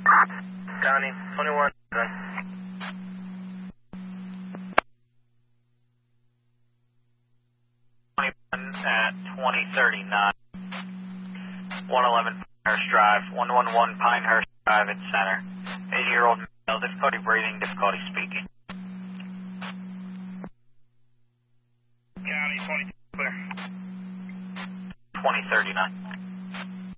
County, 21. At 2039. 111 Pinehurst Drive, 111 Pinehurst Drive at center. 80-year-old male, difficulty breathing, difficulty speaking. County, 22, clear. 2039.